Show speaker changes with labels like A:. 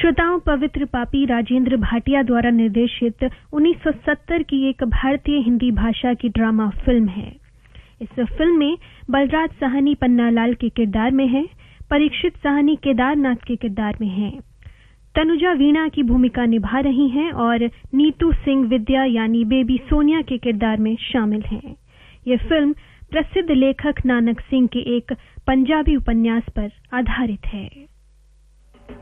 A: श्रोताओं, पवित्र पापी राजेंद्र भाटिया द्वारा निर्देशित 1970 की एक भारतीय हिंदी भाषा की ड्रामा फिल्म है। इस फिल्म में बलराज साहनी पन्नालाल के किरदार में है, परीक्षित साहनी केदारनाथ के किरदार में है, तनुजा वीणा की भूमिका निभा रही हैं और नीतू सिंह विद्या यानी बेबी सोनिया के किरदार में शामिल हैं। ये फिल्म प्रसिद्ध लेखक नानक सिंह के एक पंजाबी उपन्यास पर आधारित है।